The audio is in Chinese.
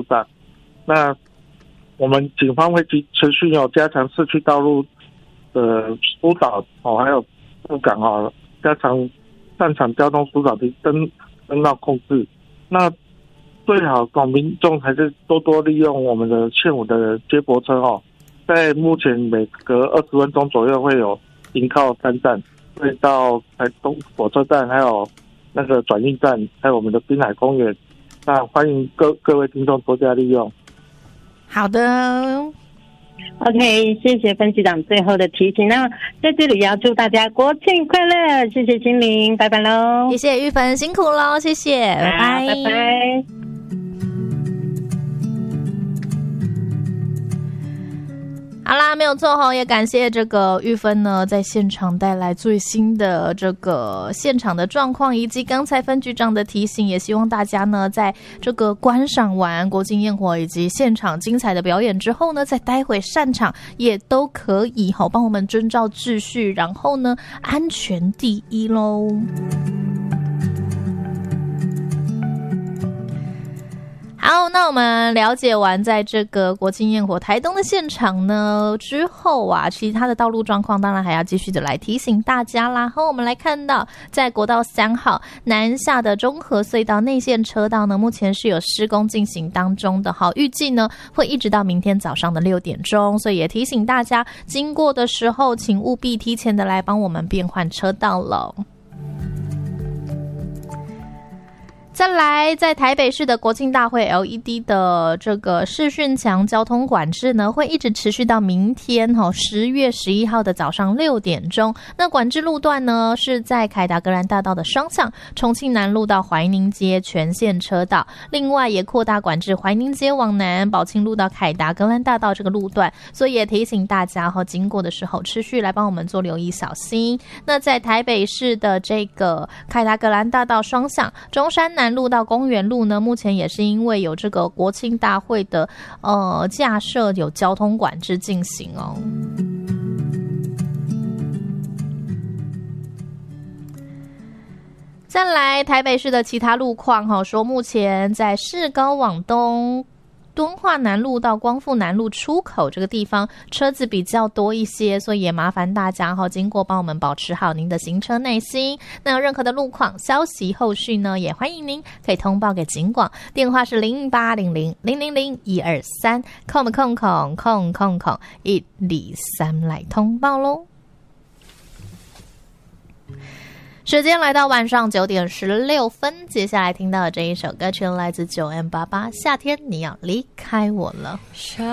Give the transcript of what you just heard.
上。那我们警方会持续有加强市区道路的疏导还有布港加强擅长交通疏导的灯道控制。那最好民众还是多多利用我们的现有的接驳车在目前每隔20分钟左右会有停靠3站，会到台东火车站，还有那个转运站，还有我们的滨海公园。那欢迎各位听众多加利用。 好的 OK， 谢谢分局长最后的提醒。那在这里要祝大家国庆快乐，谢谢心灵，拜拜喽。 谢谢玉芬，辛苦喽，谢谢，拜拜， 拜拜。 好啦，没有错也感谢这个玉芬呢，在现场带来最新的这个现场的状况，以及刚才分局长的提醒，也希望大家呢，在这个观赏完国庆焰火以及现场精彩的表演之后呢，再待会散场也都可以帮我们遵照秩序，然后呢，安全第一咯。好，那我们了解完在这个国庆焰火台东的现场呢之后其他的道路状况当然还要继续的来提醒大家啦。好，我们来看到在国道3号南下的中和隧道内线车道呢，目前是有施工进行当中的，预计呢会一直到明天早上的6点钟，所以也提醒大家经过的时候请务必提前的来帮我们变换车道了。再来，在台北市的国庆大会 LED 的这个视讯墙交通管制呢，会一直持续到明天10月11号的早上6点钟。那管制路段呢，是在凯达格兰大道的双向，重庆南路到怀宁街全线车道。另外也扩大管制怀宁街往南、宝庆路到凯达格兰大道这个路段，所以也提醒大家经过的时候持续来帮我们做留意小心。那在台北市的这个凯达格兰大道双向，中山南路到公园路呢，目前也是因为有这个国庆大会的架设有交通管制进行哦。再来台北市的其他路况说目前在市高往东敦化南路到光复南路出口这个地方车子比较多一些，所以也麻烦大家经过帮我们保持好您的行车耐心。那有任何的路况消息后续呢，也欢迎您可以通报给警广，电话是08000001230000123来通报咯。时间来到晚上9点16分，接下来听到的这一首歌曲来自9M88，夏天你要离开我了。